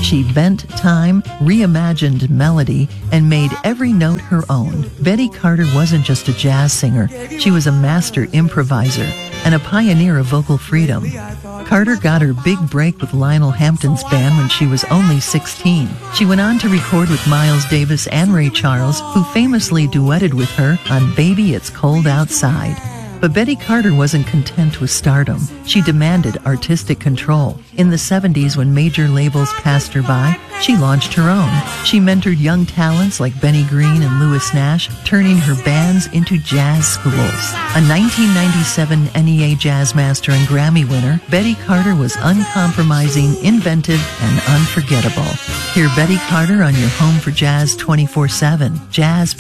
She bent time, reimagined melody, and made every note her own. Betty Carter wasn't just a jazz singer. She was a master improviser and a pioneer of vocal freedom. Carter got her big break with Lionel Hampton's band when she was only 16. She went on to record with Miles Davis and Ray Charles, who famously duetted with her on Baby It's Cold Outside. But Betty Carter wasn't content with stardom. She demanded artistic control. In the 70s, when major labels passed her by, she launched her own. She mentored young talents like Benny Green and Louis Nash, turning her bands into jazz schools. A 1997 NEA Jazz Master and Grammy winner, Betty Carter was uncompromising, inventive, and unforgettable. Hear Betty Carter on your home for jazz 24/7. Jazz